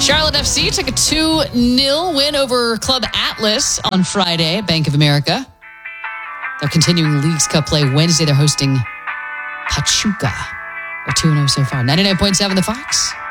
Charlotte FC took a 2-0 win over Club Atlas on Friday at Bank of America. They're continuing Leagues Cup play Wednesday. They're hosting Pachuca. They're 2-0 so far. 99.7 The Fox.